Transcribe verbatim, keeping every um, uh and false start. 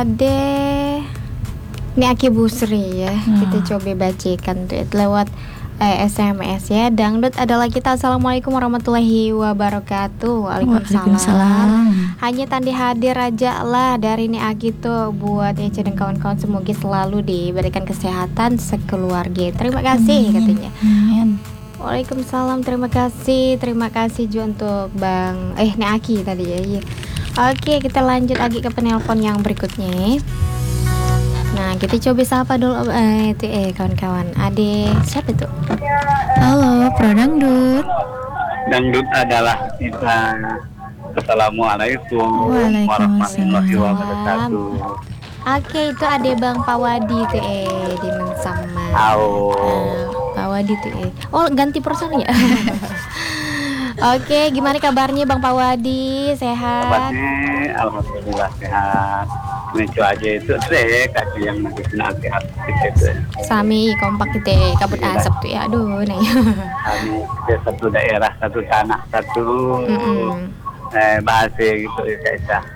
Ade, ini Aki Busri ya. Hmm. Kita coba bacakan tuh lewat eh, S M S ya. Dangdut adalah kita. Assalamualaikum warahmatullahi wabarakatuh. Waalaikumsalam. Waalaikumsalam. Hanya tandi hadir aja lah dari ini Aki tuh buat Ece dan kawan-kawan, semoga selalu diberikan kesehatan sekeluarga. Terima kasih. Amin. Katanya. Amin. Waalaikumsalam, terima kasih, terima kasih juga untuk Bang eh ini Aki tadi ya. Iya. Oke, kita lanjut lagi ke penelpon yang berikutnya. Nah, kita coba sapa dulu eh itu eh kawan-kawan. Ade, siapa tuh? Halo, Pro Dangdut. Dangdut adalah kita. Assalamualaikum warahmatullahi wabarakatuh. Oke, itu Ade Bang Pawadi tuh eh di Mensama. Halo. Nah, Pawadi tuh eh. Oh, ganti person ya. Oke, gimana kabarnya Bang Pawadi? Sehat? Kabarnya alhamdulillah sehat. Menuju aja itu deh kasih yang nanti kena sehat gitu. Sami kompak kita kabut asap tuh ya. Aduh, nih. Kami kita satu daerah, satu tanah, satu Mm-mm. eh, bahasa gitu ya.